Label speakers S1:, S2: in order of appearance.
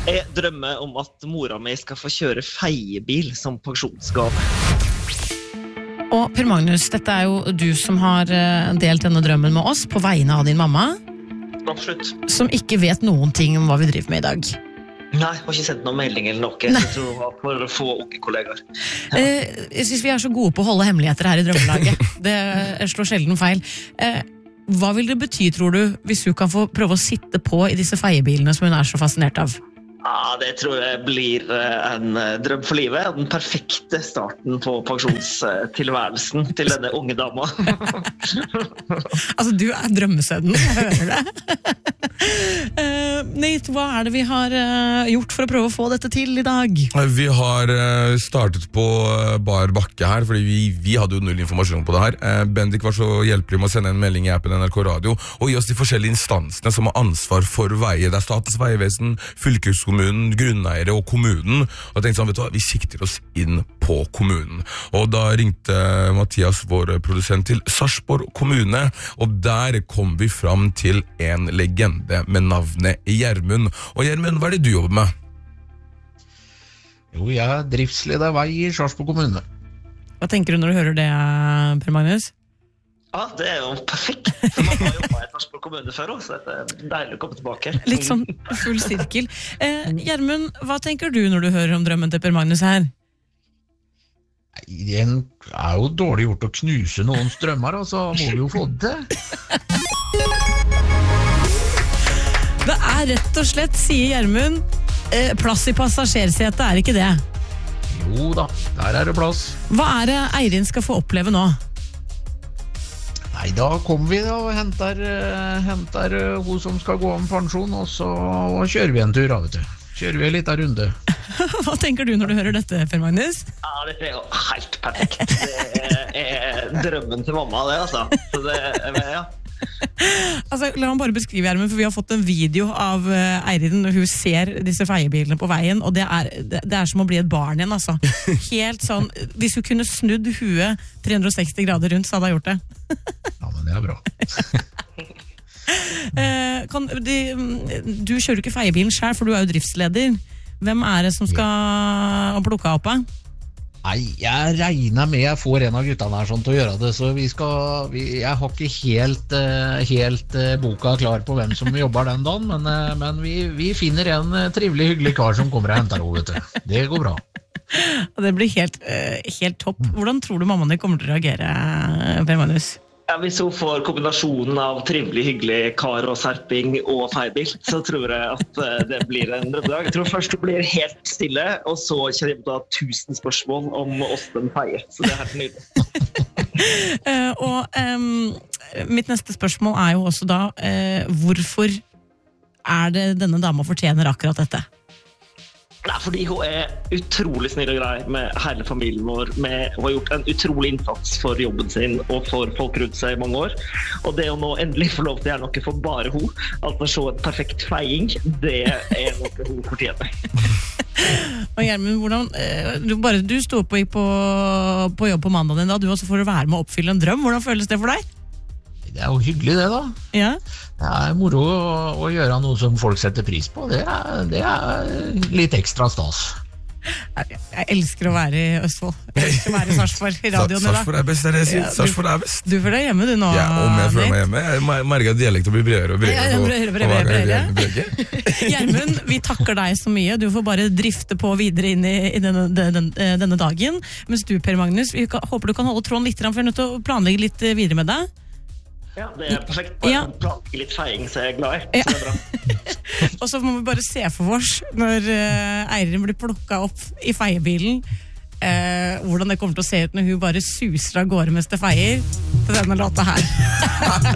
S1: Jeg drømmer om at mora mi skal få kjøre feiebil som pensjonsgave.
S2: Og Per Magnus, dette jo du som har delt denne drømmen med oss på vegne av din mamma.
S1: Absolutt.
S2: Som ikke vet noen ting om hva vi driver med i dag.
S1: Nei, jeg har ikke sendt noen melding eller noe. Jeg tror det var for å få unge kollegaer. Ja.
S2: Jeg synes vi så gode på å holde hemmeligheter her i drømmelaget. Det slår sjelden feil. Hva vil det bety, tror du, hvis du kan få prøve å sitte på i disse feiebilene som hun så fascinert av?
S1: Ja, det tror jeg blir en drøm for livet. Den perfekte starten på pensjonstilværelsen til denne unge dama.
S2: Altså, du drømmesønnen, jeg hører det. Nate, hva det vi har gjort for å prøve å få dette til i dag?
S3: Vi har startet på bar bakke her, fordi vi hadde jo null informasjon på det her. Bendik var så hjelpelig med å sende en melding i appen NRK Radio, og gi oss de forskjellige instansene som har ansvar for veier. Det Statens vegvesen, fylkeskommunen, grunneiere og kommunen. Og jeg tenkte sånn, vet du hva, vi sikter oss inn på kommunen. Og da ringte Mathias, vår produsent, til Sarpsborg kommune, og der kom vi fram til en legende med navnet Gjermund. Og Gjermund, hva det du jobber med?
S4: Jo, jeg driftsleder vei i Sarpsborg kommune.
S2: Hva tenker du når du hører det, Per Magnus?
S1: Ja, det jo perfekt. For man har jobbet i Sarpsborg kommune før også, så det deilig å komme tilbake.
S2: Litt sånn full sirkel. Gjermund, hva tenker du når du hører om drømmen til Per Magnus her?
S4: Det jo dårlig gjort å knuse noens drømmer, og så må vi jo få det til.
S2: Det rett og slett, sier Gjermund, plass i passasjersetet ikke det?
S4: Jo da, der det plass.
S2: Hva det Eirin skal få oppleve nå?
S4: Nei, da kommer vi da og henter hun som skal gå om pensjon, og så kjører vi en tur, vet du. Kjører vi en liten runde.
S2: Hva tenker du når du hører dette, Per Magnus?
S1: Ja, det jo helt perfekt. Det drømmen til mamma, det, altså. Så det, ja.
S2: Altså, la meg bare beskrive, Gjermund, for vi har fått en video av Eirin når hun ser disse feiebilene på veien, og det som å bli et barn igjen, altså. Helt sånn, hvis hun kunne snudd huet 360 grader rundt, så hadde hun gjort det.
S4: Ja, men det bra.
S2: Du kjører ikke feiebilen selv, for du jo driftsleder. Hvem det som skal plukke opp?
S4: Nei, jeg regner med jeg får en av guttene her sånn til å gjøre det, så jeg har ikke helt boka klar på hvem som jobber den dagen, men vi finner en trivelig, hyggelig kar som kommer og henter henne, vet du. Det går bra.
S2: Det blir helt topp. Hvordan tror du mammaen din kommer til å reagere, Per Magnus?
S1: Ja, hvis hun får kombinasjonen av trivelig, hyggelig kar og serping og feiebil, så tror jeg at det blir en drømmedag. Jeg tror først det blir helt stille, og så kommer jeg til å ha 1000 spørsmål om hvordan feier. Så det helt nydelig.
S2: Og mitt neste spørsmål jo også da, hvorfor det denne dama fortjener akkurat dette?
S1: Nei, fordi hun utrolig snill og grei med hele familien vår. Hun har gjort en utrolig innsats for jobben sin og for folk rundt seg i mange år. Og det å nå endelig få lov til å gjøre noe for bare hun, altså så en perfekt feiing, det noe hun fortjener.
S2: Og Gjermund, hvordan, du stod opp og gikk på jobb på mandag din da, du også får være med å oppfylle en drøm. Hvordan føles det for deg?
S4: Det jo hyggelig det da.
S2: Ja.
S4: Det moro å gjøre noe som folk setter pris på. Det litt ekstra stas.
S2: Jeg elsker å være i Østfold. Jeg elsker å være i Sarpsborg i radioen.
S3: Sarpsborg best, det jeg sier. Sarpsborg best.
S2: Du føler deg hjemme du nå,
S3: ja, om jeg føler meg hjemme. Jeg merker at dialekten blir bredere og bredere.
S2: Gjermund, vi takker deg så mye. Du får bare drifte på videre inn i denne dagen. Mens du, Per Magnus, vi håper du kan holde tråden litt, for jeg er nødt til å planlegge litt videre med deg.
S1: Ja, det perfekt. Bare planlegge litt feiing, så jeg glad i. Så det bra.
S2: Og så må vi bare se for oss når Eirin blir plukket opp i feiebilen, hvordan det kommer til å se ut når hun bare suser av gårde mens det feier til denne låta her.